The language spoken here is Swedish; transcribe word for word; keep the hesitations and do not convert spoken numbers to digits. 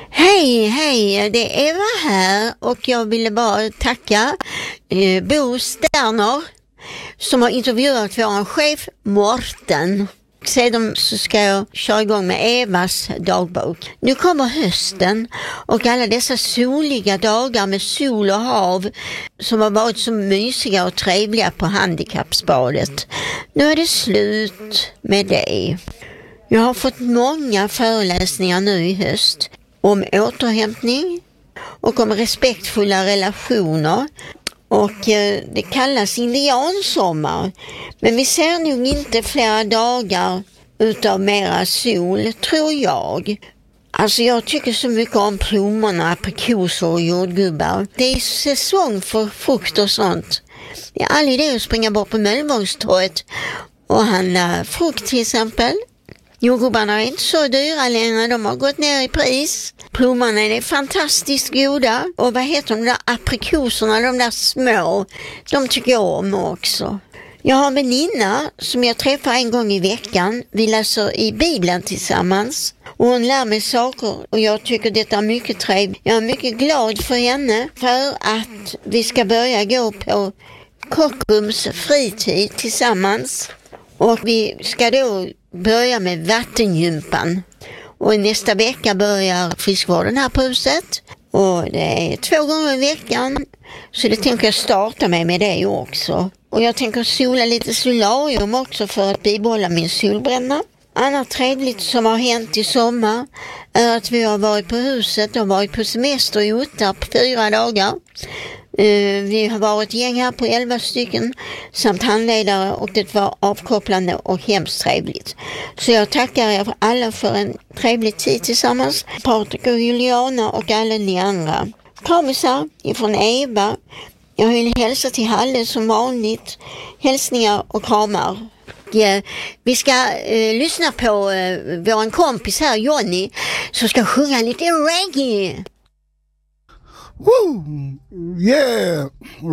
Hej, hej, det är Eva här och jag ville bara tacka eh, Bo Sterner som har intervjuat vår chef Morten. Sedan så ska jag köra igång med Evas dagbok. Nu kommer hösten och alla dessa soliga dagar med sol och hav som har varit så mysiga och trevliga på handikappsbadet. Nu är det slut med det. Jag har fått många föreläsningar nu i höst om återhämtning och om respektfulla relationer. Och eh, det kallas indiansommar. Men vi ser nog inte flera dagar utav mera sol, tror jag. Alltså jag tycker så mycket om plommorna, aprikoser och jordgubbar. Det är säsong för frukt och sånt. Det är all idé att springa bort på Möllevångstorget och handla frukt till exempel. Jordgubbarna är inte så dyra längre, de har gått ner i pris. Plommarna är fantastiskt goda. Och vad heter de där aprikoserna, de där små? De tycker jag om också. Jag har en väninna som jag träffar en gång i veckan. Vi läser i Bibeln tillsammans. Och hon lär mig saker och jag tycker detta är mycket trevligt. Jag är mycket glad för henne för att vi ska börja gå på Kockums fritid tillsammans. Och vi ska då börja med vattengympan. Och nästa vecka börjar friskvården här på huset. Och det är två gånger i veckan. Så det tänker jag starta med med det också. Och jag tänker sola lite solarium också för att bibehålla min solbränna. Annat trevligt som har hänt i sommar är att vi har varit på huset och varit på semester i Uttarp fyra dagar. Uh, vi har varit gäng här på elva stycken samt handledare och det var avkopplande och hemskt trevligt. Så jag tackar er för alla för en trevlig tid tillsammans. Patrik och Juliana och alla ni andra. Kramisar ifrån Eva. Jag vill hälsa till Halle som vanligt. Hälsningar och kramar. Ja, vi ska uh, lyssna på uh, vår kompis här Johnny som ska sjunga lite reggae. Woo! Yeah!